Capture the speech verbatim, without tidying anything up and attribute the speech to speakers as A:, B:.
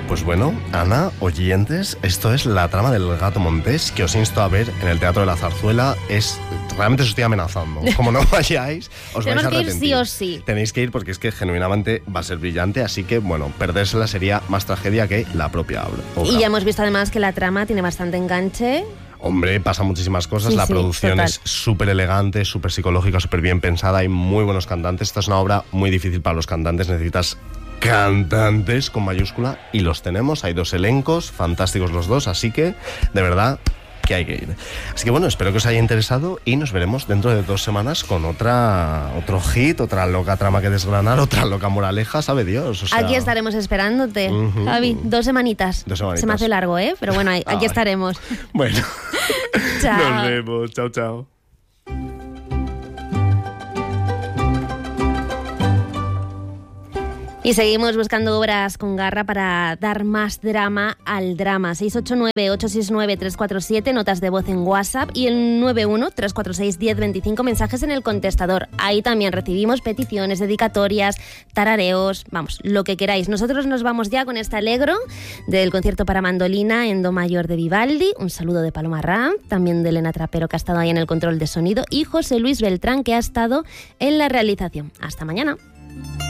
A: Pues bueno, Ana, oyentes, esto es La trama del gato montés, que os insto a ver en el Teatro de la Zarzuela. Es realmente os estoy amenazando. Como no vayáis, os vais a arrepentir.
B: Tenemos que ir sí o sí.
A: Tenéis que ir porque es que genuinamente va a ser brillante, así que, bueno, perdérsela sería más tragedia que la propia obra.
B: Y ya hemos visto además que la trama tiene bastante enganche.
A: Hombre, pasan muchísimas cosas,
B: Sí,
A: la
B: sí,
A: producción
B: total.
A: es súper elegante, súper psicológica, súper bien pensada, hay muy buenos cantantes. Esta es una obra muy difícil para los cantantes, necesitas cantantes con mayúscula y los tenemos, hay dos elencos, fantásticos los dos, así que, de verdad, que hay que ir. Así que bueno, espero que os haya interesado y nos veremos dentro de dos semanas con otra otro hit, otra loca trama que desgranar, otra loca moraleja, sabe Dios. O sea,
B: Aquí estaremos esperándote,
A: uh-huh.
B: Javi, dos semanitas.
A: Dos semanitas.
B: Se me hace largo, ¿eh? Pero bueno, aquí
A: Ay.
B: estaremos.
A: Bueno,
B: Chao.
A: nos vemos, chao, chao.
B: Y seguimos buscando obras con garra para dar más drama al drama. seis ocho nueve, ocho seis nueve, tres cuatro siete, notas de voz en WhatsApp y el nueve uno, tres cuatro seis, uno cero dos cinco, mensajes en el contestador. Ahí también recibimos peticiones, dedicatorias, tarareos, vamos, lo que queráis. Nosotros nos vamos ya con este alegro del concierto para mandolina en Do mayor de Vivaldi. Un saludo de Paloma Ram, también de Elena Trapero, que ha estado ahí en el control de sonido, y José Luis Beltrán, que ha estado en la realización. Hasta mañana.